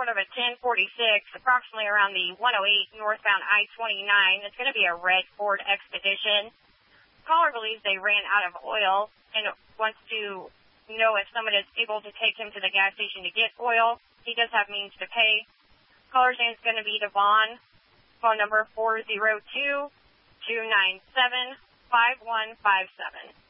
report of a 1046, approximately around the 108 northbound I-29. It's going to be a red Ford Expedition. Caller believes they ran out of oil and wants to know if someone is able to take him to the gas station to get oil. He does have means to pay. Caller's name is going to be Devon. Phone number 402-297-5157.